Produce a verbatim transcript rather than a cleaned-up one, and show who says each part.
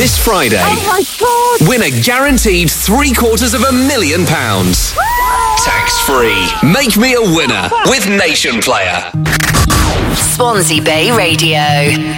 Speaker 1: This Friday,
Speaker 2: Oh my God!
Speaker 1: win a guaranteed three quarters of a million pounds. Tax-free. Make me a winner with Nation Player.
Speaker 3: Swansea Bay Radio.